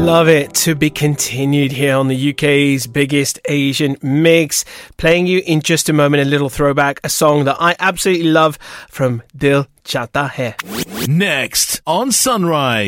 Love it. To be continued here on the UK's biggest Asian mix. Playing you in just a moment a little throwback, a song that I absolutely love from Dil Chahta Hai. Next on Sunrise.